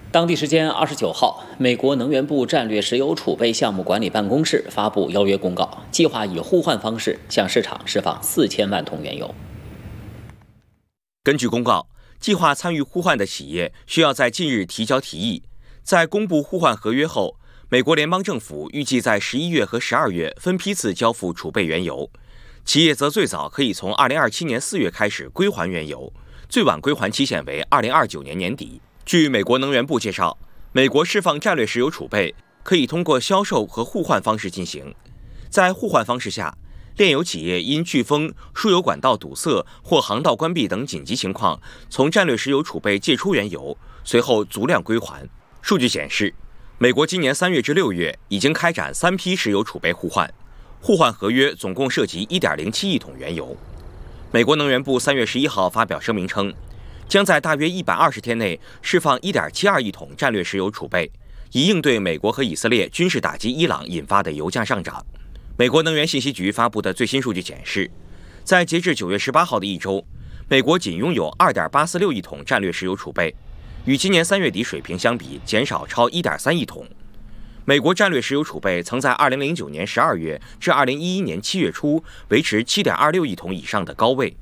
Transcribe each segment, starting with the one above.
当地时间29号，美国能源部战略石油储备项目管理办公室发布邀约公告，计划以互换方式向市场释放4000万桶原油。 根据公告，计划参与互换的企业需要在近日提交提议，在公布互换合约后，美国联邦政府预计在11月和12月分批次交付储备原油，企业则最早可以从2027年4月开始归还原油，最晚归还期限为2029年年底。据美国能源部介绍，美国释放战略石油储备可以通过销售和互换方式进行。在互换方式下，炼油企业因飓风、输油管道堵塞或航道关闭等紧急情况，从战略石油储备借出原油，随后足量归还。数据显示，美国今年3月至6月已经开展3批石油储备互换，互换合约总共涉及 1.07 亿桶原油。美国能源部3月11号发表声明称，将在大约120天内释放 1.72 亿桶战略石油储备，以应对美国和以色列军事打击伊朗引发的油价上涨。美国能源信息局发布的最新数据显示，在截至9月18号的一周，美国仅拥有 2.846 亿桶战略石油储备，与今年3月底水平相比减少超 1.3 亿桶。美国战略石油储备曾在2009年12月至2011年7月初维持 7.26 亿桶以上的高位。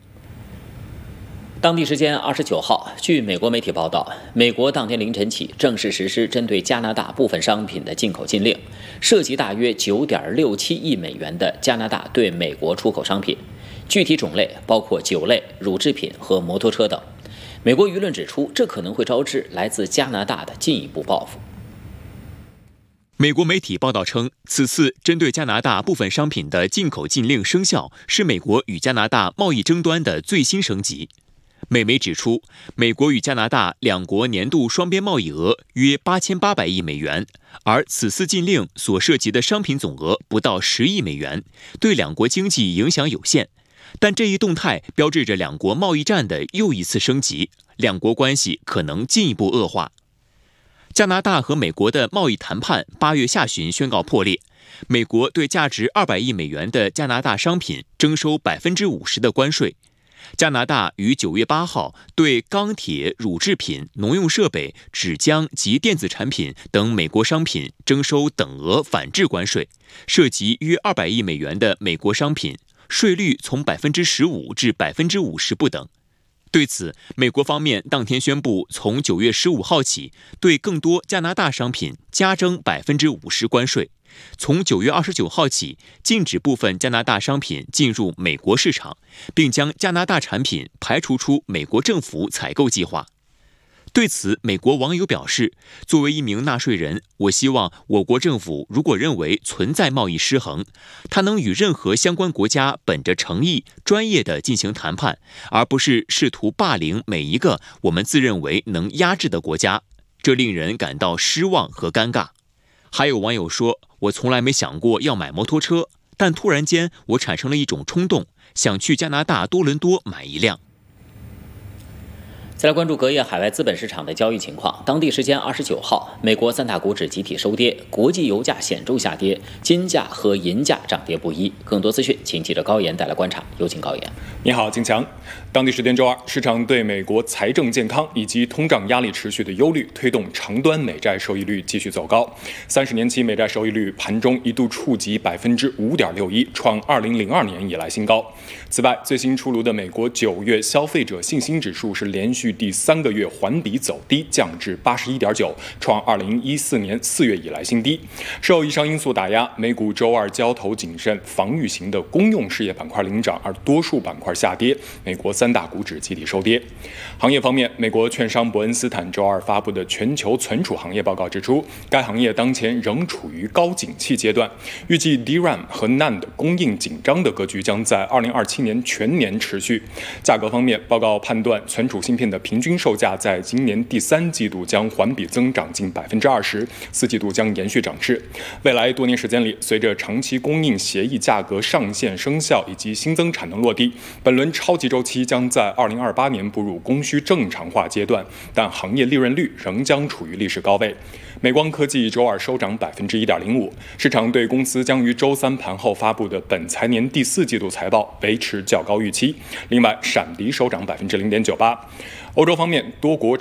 当地时间29号，据美国媒体报道，美国当天凌晨起正式实施针对加拿大部分商品的进口禁令，涉及大约 9.67 亿美元的加拿大对美国出口商品，具体种类包括酒类、乳制品和摩托车等。美国舆论指出，这可能会招致来自加拿大的进一步报复。 美国媒体报道称，此次针对加拿大部分商品的进口禁令生效，是美国与加拿大贸易争端的最新升级。美媒指出，美国与加拿大两国年度双边贸易额约8800亿美元，而此次禁令所涉及的商品总额不到10亿美元，对两国经济影响有限。但这一动态标志着两国贸易战的又一次升级，两国关系可能进一步恶化。加拿大和美国的贸易谈判8月下旬宣告破裂，美国对价值200亿美元的加拿大商品征收 50% 的关税。加拿大于9月8号对钢铁、乳制品、农用设备、纸浆及电子产品等美国商品征收等额反制关税，涉及约200亿美元的美国商品，税率从 15% 至 50% 不等。对此，美国方面当天宣布，从9月15号起，对更多加拿大商品加征 50% 关税。从9月29号起，禁止部分加拿大商品进入美国市场，并将加拿大产品排除出美国政府采购计划。对此，美国网友表示，作为一名纳税人，我希望我国政府如果认为存在贸易失衡，他能与任何相关国家本着诚意、专业地进行谈判，而不是试图霸凌每一个我们自认为能压制的国家，这令人感到失望和尴尬。还有网友说，我从来没想过要买摩托车，但突然间我产生了一种冲动，想去加拿大多伦多买一辆。 再来关注隔夜海外资本市场的交易情况。当地时间29号，美国三大股指集体收跌，国际油价显著下跌，金价和银价涨跌不一。更多资讯，请记者高岩带来观察。有请高岩。 你好，景强。当地时间周二，市场对美国财政健康以及通胀压力持续的忧虑，推动长端美债收益率继续走高。30年期美债收益率盘中一度触及 5.61%， 创2002年以来新高。此外，最新出炉的美国9月消费者信心指数是连续第3个月环比走低，降至 81.9， 创2014年4月以来新低。受以上因素打压，美股周二交投谨慎，防御型的公用事业板块领涨，而多数板块下跌。美国三大股指集体收跌。行业方面，美国券商伯恩斯坦周二发布的全球存储行业报告指出，该行业当前仍处于高景气阶段，预计 DRAM 和 NAND 供应紧张的格局将在2027年全年持续。价格方面，报告判断存储芯片的平均售价在今年第3季度将环比增长近 20%，4季度将延续涨势。未来多年时间里，随着长期供应协议价格上线生效以及新增产能落地，本轮超级周期将在2028年步入供需正常化阶段，但行业利润率仍将处于历史高位。美光科技周二收涨 1.05%， 市场对公司将于周三盘后发布的本财年第4季度财报维持较高预期。另外，闪迪收涨 0.98%。欧洲方面，多国